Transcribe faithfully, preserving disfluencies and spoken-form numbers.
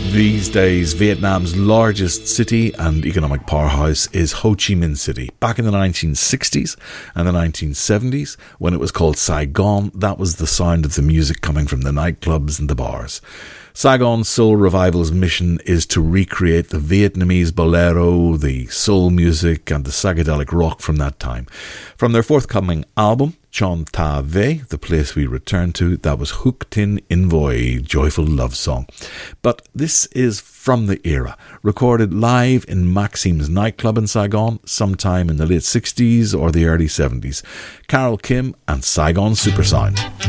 These days, Vietnam's largest city and economic powerhouse is Ho Chi Minh City. Back in the nineteen sixties and the nineteen seventies, when it was called Saigon, that was the sound of the music coming from the nightclubs and the bars. Saigon Soul Revival's mission is to recreate the Vietnamese bolero, the soul music and the psychedelic rock from that time. From their forthcoming album, Chon Ta Ve, the place we return to, that was Hook Tin Invoy, joyful love song. But this is from the era, recorded live in Maxim's nightclub in Saigon sometime in the late sixties or the early seventies. Carol Kim and Saigon Supersound.